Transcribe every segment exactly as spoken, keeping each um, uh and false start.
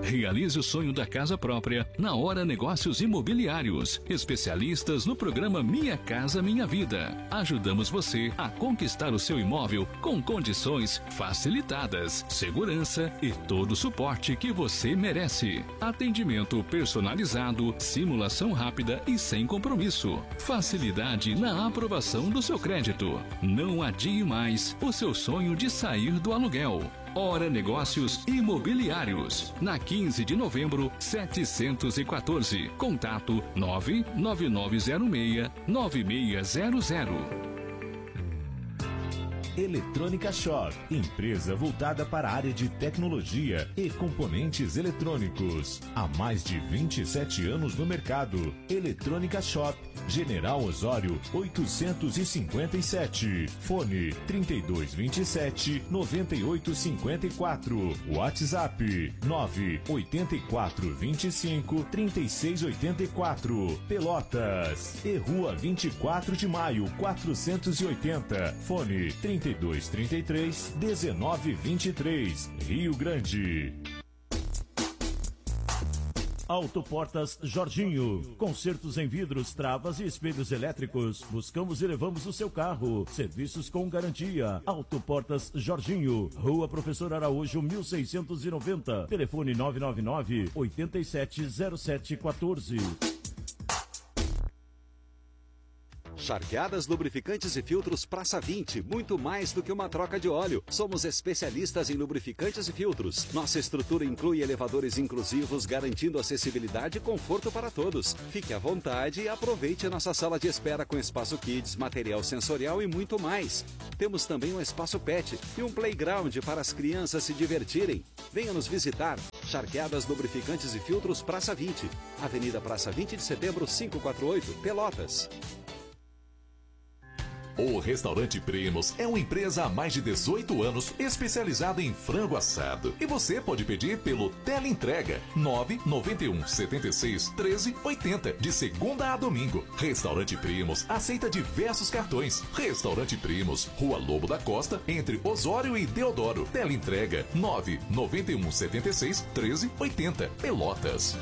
Realize o sonho da casa própria na Hora Negócios Imobiliários. Especialistas no programa Minha Casa Minha Vida. Ajudamos você a conquistar o seu imóvel com condições facilitadas, segurança e todo o suporte que você merece. Atendimento personalizado, simulação rápida e sem compromisso. Facilidade na aprovação do seu crédito. Não adie mais o seu sonho de sair do aluguel. Hora Negócios Imobiliários, na quinze de novembro, setecentos e quatorze. Contato nove nove nove zero seis nove seis zero zero. Eletrônica Shop, empresa voltada para a área de tecnologia e componentes eletrônicos. Há mais de vinte e sete anos no mercado. Eletrônica Shop, General Osório oitocentos e cinquenta e sete. Fone trinta e dois vinte e sete, noventa e oito cinquenta e quatro. WhatsApp nove oito quatro vinte e cinco, trinta e seis oitenta e quatro. Pelotas e Rua vinte e quatro de maio, quatrocentos e oitenta. Fone trinta e dois trinta e três, dezenove vinte e três. Rio Grande. Autoportas Jorginho. Consertos em vidros, travas e espelhos elétricos. Buscamos e levamos o seu carro. Serviços com garantia. Autoportas Jorginho. Rua Professor Araújo, mil seiscentos e noventa. Telefone nove nove nove, oito sete zero sete um quatro. Charqueadas, lubrificantes e filtros Praça vinte, muito mais do que uma troca de óleo. Somos especialistas em lubrificantes e filtros. Nossa estrutura inclui elevadores inclusivos, garantindo acessibilidade e conforto para todos. Fique à vontade e aproveite nossa sala de espera com espaço kids, material sensorial e muito mais. Temos também um espaço pet e um playground para as crianças se divertirem. Venha nos visitar. Charqueadas, lubrificantes e filtros Praça vinte, Avenida Praça vinte de Setembro, quinhentos e quarenta e oito, Pelotas. O Restaurante Primos é uma empresa há mais de dezoito anos especializada em frango assado. E você pode pedir pelo teleentrega nove nove um sete seis treze oitenta de segunda a domingo. Restaurante Primos aceita diversos cartões. Restaurante Primos, Rua Lobo da Costa, entre Osório e Deodoro. Teleentrega nove nove um sete seis treze oitenta, Pelotas.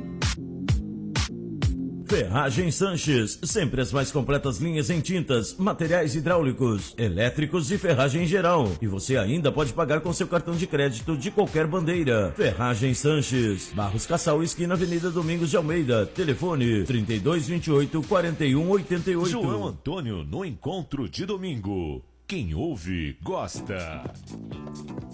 Ferragem Sanches, sempre as mais completas linhas em tintas, materiais hidráulicos, elétricos e ferragem geral. E você ainda pode pagar com seu cartão de crédito de qualquer bandeira. Ferragem Sanches, Barros Cassal, esquina Avenida Domingos de Almeida. Telefone trinta e dois vinte e oito, quarenta e um oitenta e oito. João Antônio no encontro de domingo. Quem ouve, gosta.